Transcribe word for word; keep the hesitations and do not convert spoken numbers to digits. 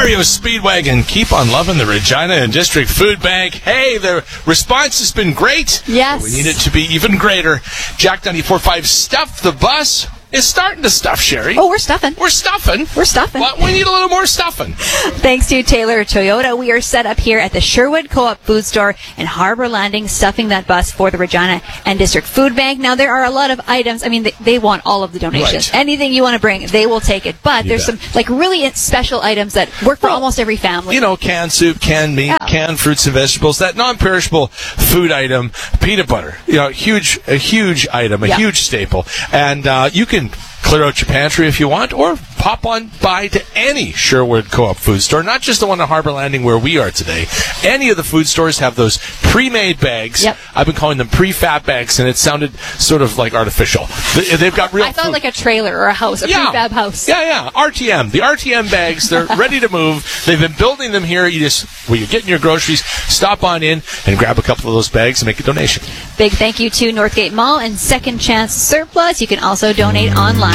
R E O Speedwagon, keep on loving the Regina and District Food Bank. Hey, the response has been great. Yes. We need it to be even greater. Jack ninety-four point five Stuff the Bus is starting to stuff, Sherry. Oh, we're stuffing. We're stuffing. We're stuffing. But we need a little more stuffing. Thanks to Taylor Toyota, we are set up here at the Sherwood Co-op Food Store in Harbor Landing, stuffing that bus for the Regina and District Food Bank. Now, there are a lot of items. I mean, they, they want all of the donations. Right. Anything you want to bring, they will take it. But You there's bet. some, like, really special items that work for Well, almost every family. You know, canned soup, canned meat, Oh. canned fruits and vegetables, that non-perishable food item, peanut butter, you know, huge, a huge item, a Yeah. huge staple. And uh, you can clear out your pantry if you want, or pop on by to any Sherwood Co-op food store, not just the one at Harbor Landing where we are today. Any of the food stores have those pre-made bags. Yep. I've been calling them prefab bags, and it sounded sort of like artificial. They- They've got real I thought food. like a trailer or a house, a prefab house. Yeah, yeah. R T M. The R T M bags, they're ready to move. They've been building them here. You just, when you're getting your groceries, stop on in and grab a couple of those bags and make a donation. Big thank you to Northgate Mall and Second Chance Surplus. You can also donate online